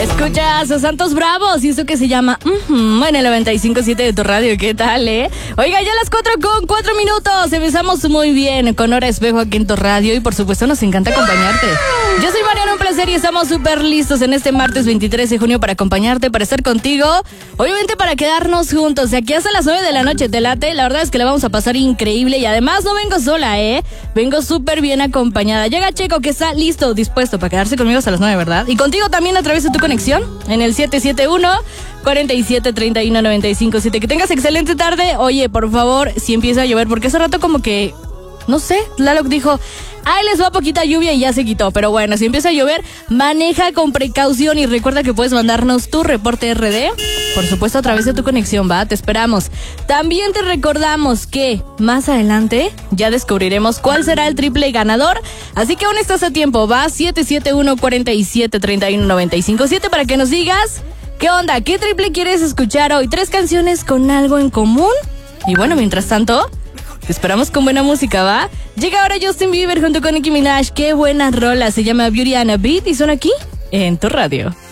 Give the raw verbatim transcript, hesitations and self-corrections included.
Escuchas a Santos Bravos y eso que se llama uh-huh, en el noventa y cinco punto siete de tu radio. ¿Qué tal, eh? Oiga, ya las cuatro con cuatro minutos. Empezamos muy bien con Hora Espejo aquí en tu radio y por supuesto nos encanta acompañarte. Yo soy Mariana, un placer y estamos súper listos en este martes veintitrés de junio para acompañarte, para estar contigo. Obviamente para quedarnos juntos de aquí hasta las nueve de la noche. ¿Te late? La verdad es que la vamos a pasar increíble y además no vengo sola, ¿eh? Vengo súper bien acompañada. Llega Checo que está listo, dispuesto para quedarse conmigo hasta las nueve, ¿verdad? Y contigo también a través de tu conexión en el siete siete uno, cuatro siete, tres uno, nueve cinco siete. Que tengas excelente tarde. Oye, por favor, si empieza a llover, porque hace rato como que, no sé, Tlaloc dijo, ahí les va poquita lluvia y ya se quitó. Pero bueno, si empieza a llover, maneja con precaución y recuerda que puedes mandarnos tu reporte R D, por supuesto a través de tu conexión, ¿va? Te esperamos. También te recordamos que más adelante ya descubriremos cuál será el triple ganador. Así que aún estás a tiempo, va siete siete uno, cuatro siete, tres uno, nueve cinco siete para que nos digas qué onda, qué triple quieres escuchar hoy. Tres canciones con algo en común. Y bueno, mientras tanto, te esperamos con buena música, ¿va? Llega ahora Justin Bieber junto con Nicki Minaj. Qué buena rola, se llama Beauty and a Beat y son aquí en tu radio.